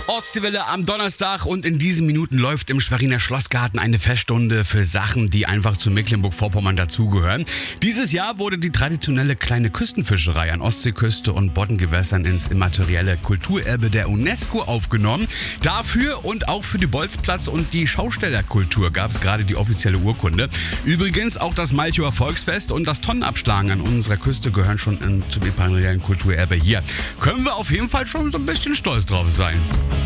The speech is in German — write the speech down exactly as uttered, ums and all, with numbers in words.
Ostseewelle am Donnerstag und in diesen Minuten läuft im Schweriner Schlossgarten eine Feststunde für Sachen, die einfach zu Mecklenburg-Vorpommern dazugehören. Dieses Jahr wurde die traditionelle kleine Küstenfischerei an Ostseeküste und Boddengewässern ins immaterielle Kulturerbe der UNESCO aufgenommen. Dafür und auch für die Bolzplatz- und die Schaustellerkultur gab es gerade die offizielle Urkunde. Übrigens auch das Malchower Volksfest und das Tonnenabschlagen an unserer Küste gehören schon in, zum immateriellen Kulturerbe hier. Können wir auf jeden Fall schon so ein bisschen stolz drauf sein.